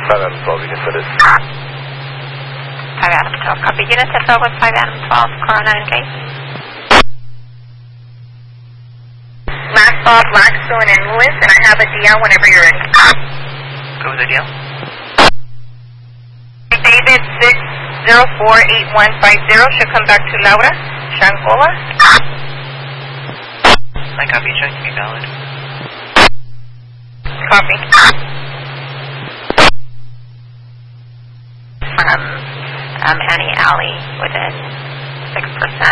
5 Adam 12, you can set it. 5 Adam 12. Copy. Unit set with 5 Adam 12. Corona engage. Maxwell, Blackstone, and Lewis, and I have a DL whenever you're ready. Go with the deal. David 6048150 should come back to Laura Shankola. I copy, checking valid. Copy. From Annie Alley within 6%.